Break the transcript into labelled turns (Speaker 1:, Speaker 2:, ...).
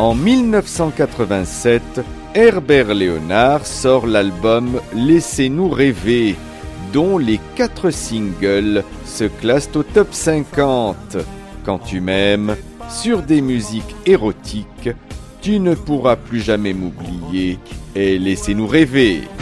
Speaker 1: En 1987, Herbert Léonard sort l'album Laissez-nous rêver, dont les 4 singles se classent au top 50. Quand tu m'aimes, sur des musiques érotiques, tu ne pourras plus jamais m'oublier et Laissez-nous rêver.